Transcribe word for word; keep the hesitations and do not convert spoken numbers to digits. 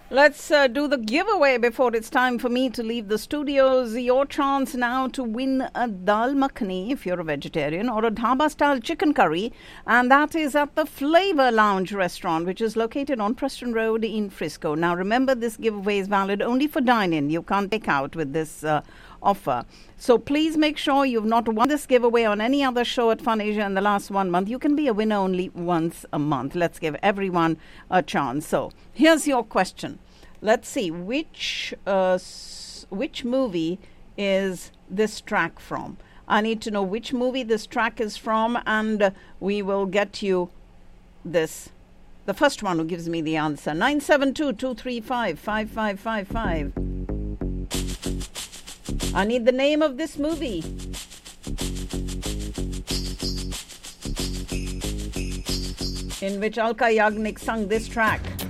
Let's uh, do the giveaway before it's time for me to leave the studios. Your chance now to win a dal makhani if you're a vegetarian, or a dhaba style chicken curry, and that is at the Flavor Lounge restaurant, which is located on Preston Road in Frisco. Now remember, this giveaway is valid only for dine-in. You can't take out with this uh, offer. So please make sure you've not won this giveaway on any other show at Fun Asia in the last one month. You can be a winner only once a month. Let's give everyone a chance. So here's your question. Let's see, which uh, which movie is this track from? I need to know which movie this track is from, and uh, we will get you this. The first one who gives me the answer. nine seven two, two three five, five five five five. I need the name of this movie. In which Alka Yagnik sung this track.